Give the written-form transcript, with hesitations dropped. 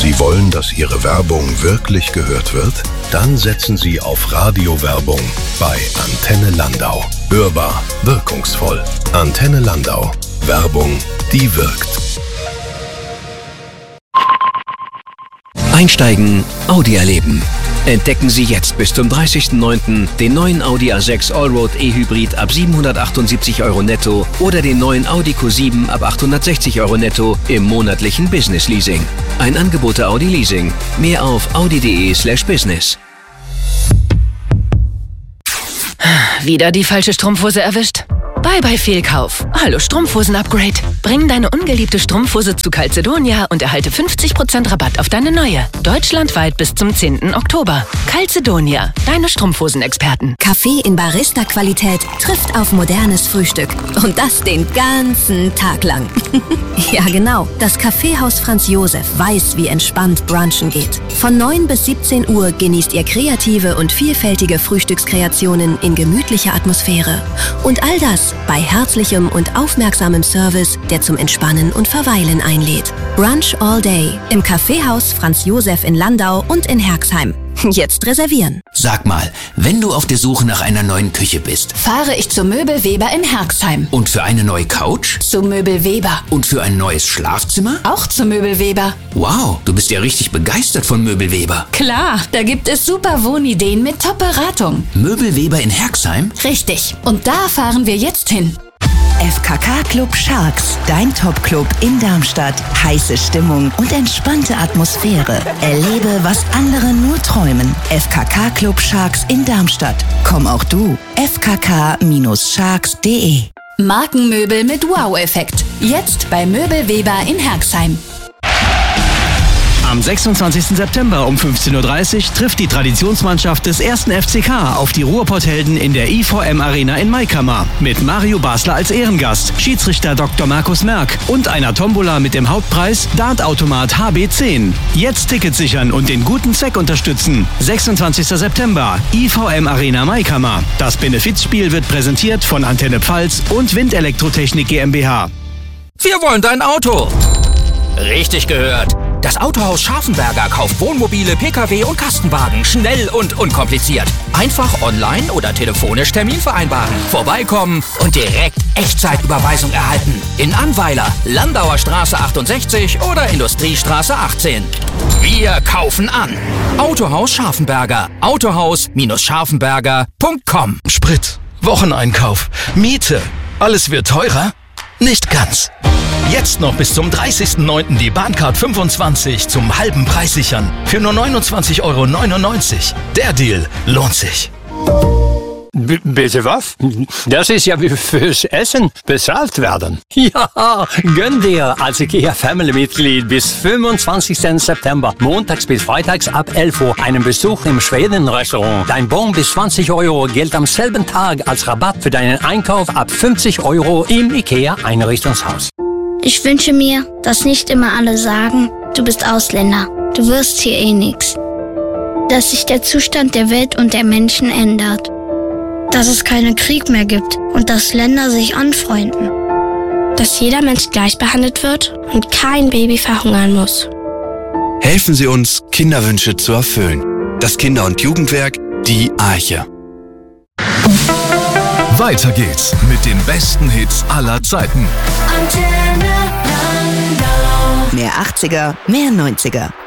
Sie wollen, dass Ihre Werbung wirklich gehört wird? Dann setzen Sie auf Radiowerbung bei Antenne Landau. Hörbar, wirkungsvoll. Antenne Landau. Werbung, die wirkt. Einsteigen, Audi erleben. Entdecken Sie jetzt bis zum 30.09. den neuen Audi A6 Allroad E-Hybrid ab 778 € netto oder den neuen Audi Q7 ab 860 € netto im monatlichen Business Leasing. Ein Angebot der Audi Leasing. Mehr auf audi.de/business. Wieder die falsche Strumpfhose erwischt? Bye Fehlkauf. Hallo Strumpfhosen-Upgrade. Bring deine ungeliebte Strumpfhose zu Calzedonia und erhalte 50% Rabatt auf deine neue. Deutschlandweit bis zum 10. Oktober. Calzedonia, deine Strumpfhosen-Experten. Kaffee in Barista-Qualität trifft auf modernes Frühstück. Und das den ganzen Tag lang. Ja genau, das Kaffeehaus Franz Josef weiß, wie entspannt Brunchen geht. Von 9 bis 17 Uhr genießt ihr kreative und vielfältige Frühstückskreationen in gemütlicher Atmosphäre. Und all das bei herzlichem und aufmerksamem Service, der zum Entspannen und Verweilen einlädt. Brunch all day im Kaffeehaus Franz Josef in Landau und in Herxheim. Jetzt reservieren. Sag mal, wenn du auf der Suche nach einer neuen Küche bist, Fahre ich zu Möbel Weber in Herxheim. und für eine neue Couch Zu Möbel Weber. und für ein neues Schlafzimmer? Auch zu Möbel Weber. Wow, du bist ja richtig begeistert von Möbelweber. Klar, da gibt es super Wohnideen mit Top-Beratung. Möbelweber in Herxheim? Richtig. Und da fahren wir jetzt hin. FKK Club Sharks, dein Top-Club in Darmstadt. Heiße Stimmung und entspannte Atmosphäre. Erlebe, was andere nur träumen. FKK Club Sharks in Darmstadt. Komm auch du. fkk-sharks.de. Markenmöbel mit Wow-Effekt. Jetzt bei Möbel Weber in Herxheim. Am 26. September um 15:30 Uhr trifft die Traditionsmannschaft des 1. FCK auf die Ruhrpotthelden in der IVM Arena in Maikammer. Mit Mario Basler als Ehrengast, Schiedsrichter Dr. Markus Merck und einer Tombola mit dem Hauptpreis Dartautomat HB10. Jetzt Tickets sichern und den guten Zweck unterstützen. 26. September, IVM Arena Maikammer. Das Benefizspiel wird präsentiert von Antenne Pfalz und Windelektrotechnik GmbH. Wir wollen dein Auto. Richtig gehört. Das Autohaus Scharfenberger kauft Wohnmobile, Pkw und Kastenwagen schnell und unkompliziert. Einfach online oder telefonisch Termin vereinbaren, vorbeikommen und direkt Echtzeitüberweisung erhalten. In Annweiler, Landauer Straße 68 oder Industriestraße 18. Wir kaufen an. Autohaus Scharfenberger. Autohaus-scharfenberger.com. Sprit, Wocheneinkauf, Miete. Alles wird teurer? Nicht ganz. Jetzt noch bis zum 30.09. die Bahncard 25 zum halben Preis sichern. Für nur 29,99 €. Der Deal lohnt sich. Bitte was? Das ist ja wie fürs Essen bezahlt werden. Ja, gönn dir als IKEA-Family-Mitglied bis 25. September, montags bis freitags ab 11 Uhr, einen Besuch im Schweden-Restaurant. Dein Bon bis 20 € gilt am selben Tag als Rabatt für deinen Einkauf ab 50 € im IKEA-Einrichtungshaus. Ich wünsche mir, dass nicht immer alle sagen, du bist Ausländer, du wirst hier eh nix. Dass sich der Zustand der Welt und der Menschen ändert. Dass es keinen Krieg mehr gibt und dass Länder sich anfreunden. Dass jeder Mensch gleich behandelt wird und kein Baby verhungern muss. Helfen Sie uns, Kinderwünsche zu erfüllen. Das Kinder- und Jugendwerk, die Arche. Weiter geht's mit den besten Hits aller Zeiten. Mehr 80er, mehr 90er.